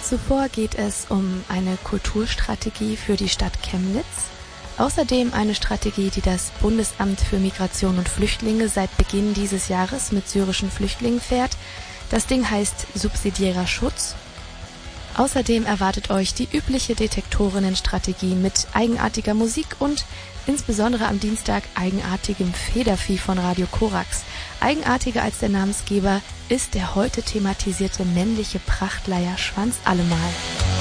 Zuvor geht es um eine Kulturstrategie für die Stadt Chemnitz. Außerdem eine Strategie, die das Bundesamt für Migration und Flüchtlinge seit Beginn dieses Jahres mit syrischen Flüchtlingen fährt. Das Ding heißt subsidiärer Schutz. Außerdem erwartet euch die übliche Detektorinnenstrategie mit eigenartiger Musik und insbesondere am Dienstag eigenartigem Federvieh von Radio Korax. Eigenartiger als der Namensgeber ist der heute thematisierte männliche Prachtleier Schwanz allemal.